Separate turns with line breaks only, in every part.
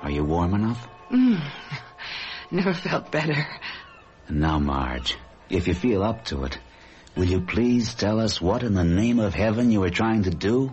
Are you warm enough?
Never felt better.
And now, Marge, if you feel up to it, will you please tell us what in the name of heaven you were trying to do?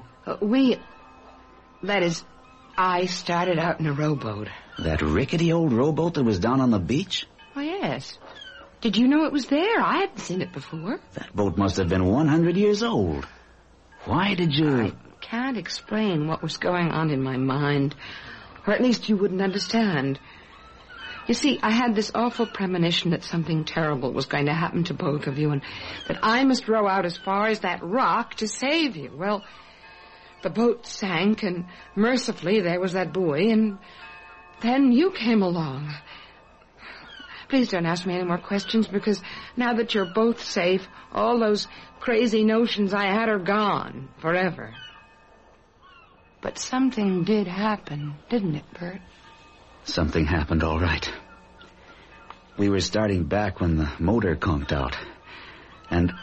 I started out in a rowboat.
That rickety old rowboat that was down on the beach?
Oh, yes. Did you know it was there? I hadn't seen it before.
That boat must have been 100 years old. Why did you...
I can't explain what was going on in my mind, or at least you wouldn't understand. You see, I had this awful premonition that something terrible was going to happen to both of you, and that I must row out as far as that rock to save you. Well, the boat sank, and mercifully there was that buoy, and then you came along. Please don't ask me any more questions, because now that you're both safe, all those crazy notions I had are gone forever. But something did happen, didn't it, Bert?
Something happened, all right. We were starting back when the motor conked out. And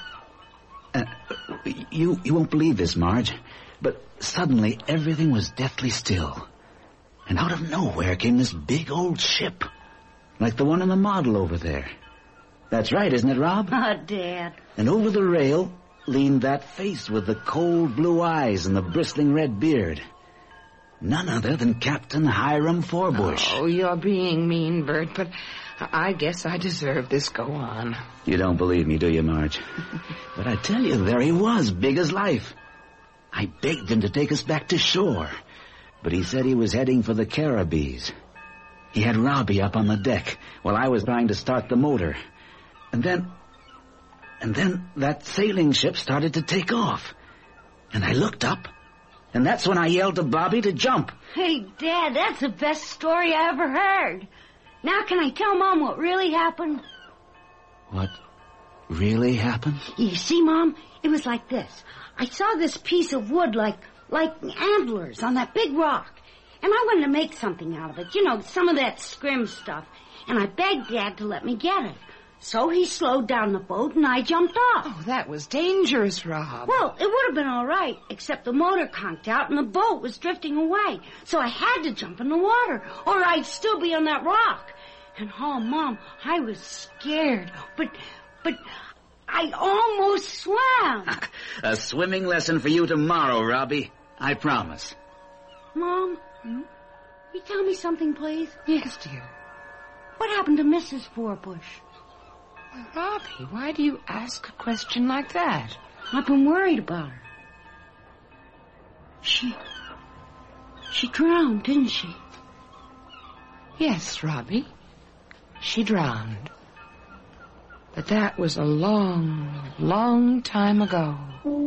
you won't believe this, Marge, but suddenly everything was deathly still. And out of nowhere came this big old ship, like the one in the model over there. That's right, isn't it, Rob?
Oh, Dad.
And over the rail leaned that face with the cold blue eyes and the bristling red beard. None other than Captain Hiram Forbush.
Oh, you're being mean, Bert, but I guess I deserve this. Go on.
You don't believe me, do you, Marge? But I tell you, there he was, big as life. I begged him to take us back to shore, but he said he was heading for the Caribbees. He had Robbie up on the deck while I was trying to start the motor. And then that sailing ship started to take off. And I looked up, and that's when I yelled to Bobby to jump.
Hey, Dad, that's the best story I ever heard. Now can I tell Mom what really happened?
What really happened?
You see, Mom, it was like this. I saw this piece of wood like antlers on that big rock. And I wanted to make something out of it. You know, some of that scrim stuff. And I begged Dad to let me get it. So he slowed down the boat and I jumped off.
Oh, that was dangerous, Rob.
Well, it would have been all right, except the motor conked out and the boat was drifting away. So I had to jump in the water, or I'd still be on that rock. And, oh, Mom, I was scared. But I almost swam.
A swimming lesson for you tomorrow, Robbie. I promise.
Mom, will you tell me something, please?
Yes, dear.
What happened to Mrs. Forbush?
Well, Robbie, why do you ask a question like that?
I've been worried about her. She drowned, didn't she?
Yes, Robbie. She drowned. But that was a long, long time ago.